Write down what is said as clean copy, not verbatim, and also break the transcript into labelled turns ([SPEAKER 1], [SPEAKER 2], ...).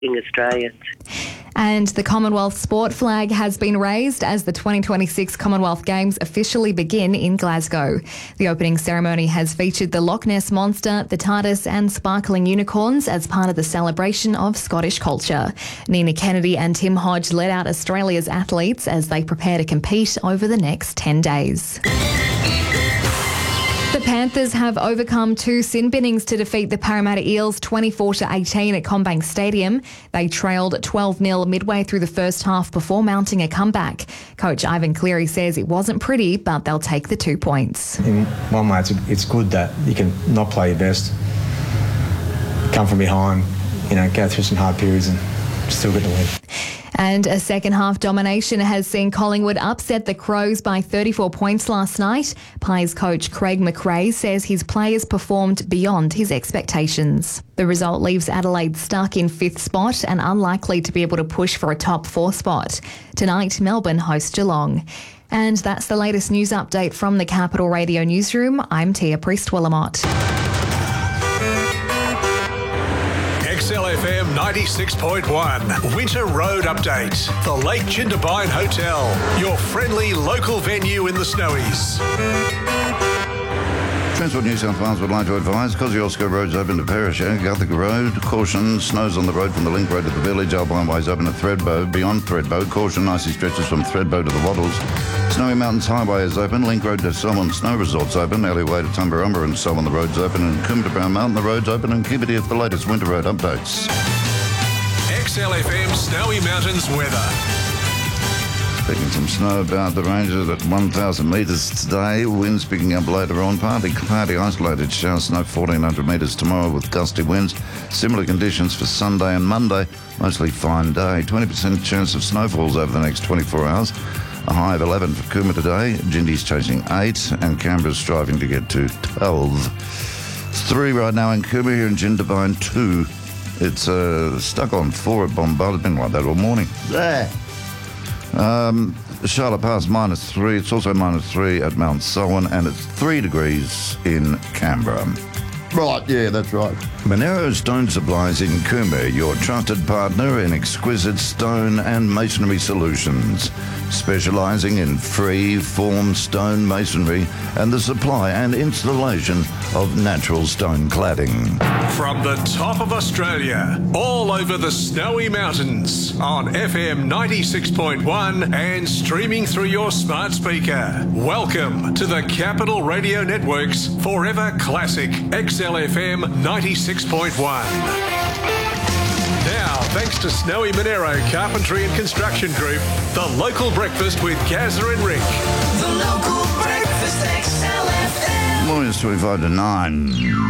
[SPEAKER 1] Australians.
[SPEAKER 2] And the Commonwealth sport flag has been raised as the 2026 Commonwealth Games officially begin in Glasgow. The opening ceremony has featured the Loch Ness Monster, the TARDIS and sparkling unicorns as part of the celebration of Scottish culture. Nina Kennedy and Tim Hodge led out Australia's athletes as they prepare to compete over the next 10 days. The Panthers have overcome 2 sin binnings to defeat the Parramatta Eels 24-18 at CommBank Stadium. They trailed 12-0 midway through the first half before mounting a comeback. Coach Ivan Cleary says it wasn't pretty, but they'll take the 2 points.
[SPEAKER 3] In one way, it's good that you can not play your best, come from behind, go through some hard periods and still get the win.
[SPEAKER 2] And a second half domination has seen Collingwood upset the Crows by 34 points last night. Pies coach Craig McRae says his players performed beyond his expectations. The result leaves Adelaide stuck in 5th spot and unlikely to be able to push for a top 4 spot. Tonight, Melbourne host Geelong. And that's the latest news update from the Capital Radio Newsroom. I'm Tia Priest-Willamot.
[SPEAKER 4] XLFM 96.1 Winter Road Update. The Lake Jindabyne Hotel, your friendly local venue in the Snowies.
[SPEAKER 5] Transport New South Wales would like to advise Kosciuszko Road's open to Perisher, Guthick Road, caution, snows on the road from the Link Road to the village, Alpine Way's open to Thredbo, beyond Thredbo, caution, icy stretches from Thredbo to the Wattles. Snowy Mountains Highway is open, Link Road to Selwyn Snow Resort's open, Alleyway to Tumbarumba and Selwyn the road's open, and Coombe to Brown Mountain the road's open, and keep it here for the latest winter road updates.
[SPEAKER 4] XLFM Snowy Mountains weather.
[SPEAKER 5] Picking some snow about the ranges at 1,000 metres today. Winds picking up later on. Partly isolated shower snow 1,400 metres tomorrow with gusty winds. Similar conditions for Sunday and Monday. Mostly fine day. 20% chance of snowfalls over the next 24 hours. A high of 11 for Coombe today. Jindy's chasing 8 and Canberra's striving to get to 12. It's 3 right now in Coombe, here in Jindabyne 2. It's stuck on 4 at Bombard. It's been like that all morning.
[SPEAKER 6] There.
[SPEAKER 5] Charlotte Pass -3. It's also -3 at Mount Selwyn, and it's 3 degrees in Canberra.
[SPEAKER 6] Right, yeah, that's right.
[SPEAKER 5] Monero Stone Supplies in Coombe, your trusted partner in exquisite stone and masonry solutions, specialising in free-form stone masonry and the supply and installation of natural stone cladding.
[SPEAKER 4] From the top of Australia, all over the Snowy Mountains, on FM 96.1 and streaming through your smart speaker. Welcome to the Capital Radio Network's Forever Classic XLFM 96.1. Now, thanks to Snowy Monero Carpentry and Construction Group, the local breakfast with Gazza and Rick.
[SPEAKER 7] The local breakfast XLFM.
[SPEAKER 5] Morning is 25 to 9.